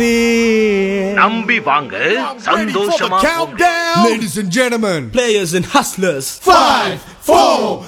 நம்பி வாங்க சந்தோஷமா Ladies and gentlemen, players and hustlers. 5, 4,